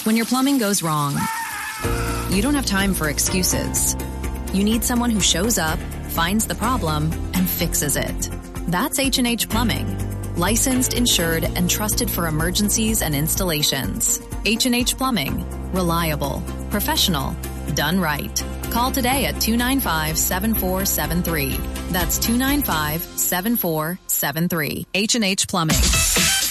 When your plumbing goes wrong, you don't have time for excuses. You need someone who shows up, finds the problem, and fixes it. That's H&H Plumbing. Licensed, insured, and trusted for emergencies and installations. H&H Plumbing. Reliable. Professional. Done right. Call today at 295-7473. That's 295-7473. H&H Plumbing.